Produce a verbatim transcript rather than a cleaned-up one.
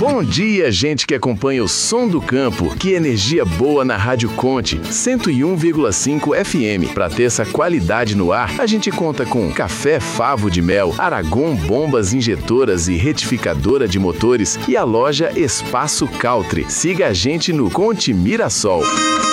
Bom dia, gente que acompanha o som do campo. Que energia boa na Rádio Conte, cento e um vírgula cinco F M. Para ter essa qualidade no ar, a gente conta com Café Favo de Mel, Aragon Bombas Injetoras e Retificadora de Motores e a loja Espaço Caltri. Siga a gente no Conte Mirassol.